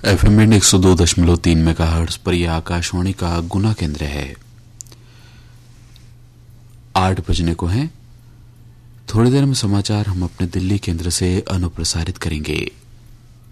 FM band 102.3 megahertz पर यह आकाशवाणी का गुना केंद्र है। 8 बजने को है। थोड़ी देर में समाचार हम अपने दिल्ली केंद्र से अनुप्रसारित करेंगे।